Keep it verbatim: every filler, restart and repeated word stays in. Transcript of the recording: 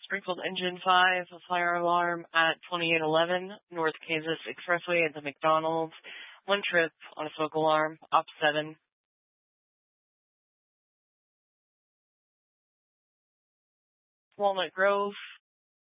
sprinkled engine five, a fire alarm at twenty-eight eleven North Kansas Expressway at the McDonald's. One trip on a smoke alarm, op seven. Walnut Grove,